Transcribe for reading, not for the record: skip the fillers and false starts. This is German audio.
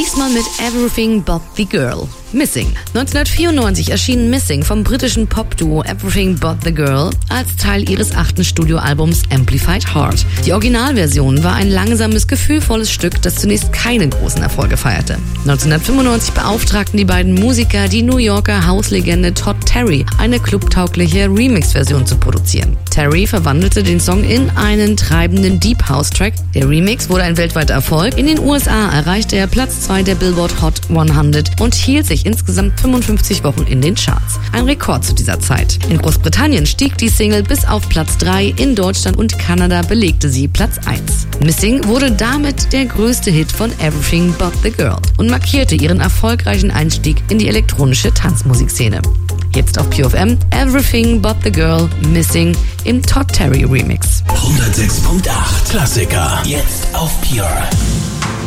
Diesmal mit Everything But the Girl. Missing. 1994 erschien Missing vom britischen Pop-Duo Everything But the Girl als Teil ihres 8. Studioalbums Amplified Heart. Die Originalversion war ein langsames, gefühlvolles Stück, das zunächst keine großen Erfolge feierte. 1995 beauftragten die beiden Musiker die New Yorker Hauslegende Todd Terry, eine clubtaugliche Remix-Version zu produzieren. Terry verwandelte den Song in einen treibenden Deep House-Track. Der Remix wurde ein weltweiter Erfolg. In den USA erreichte er Platz 2 der Billboard Hot 100 und hielt sich insgesamt 55 Wochen in den Charts. Ein Rekord zu dieser Zeit. In Großbritannien stieg die Single bis auf Platz 3, in Deutschland und Kanada belegte sie Platz 1. Missing wurde damit der größte Hit von Everything But the Girl und markierte ihren erfolgreichen Einstieg in die elektronische Tanzmusikszene. Jetzt auf Pure FM, Everything But the Girl, Missing im Todd Terry Remix. 106.8 Klassiker, jetzt auf Pure.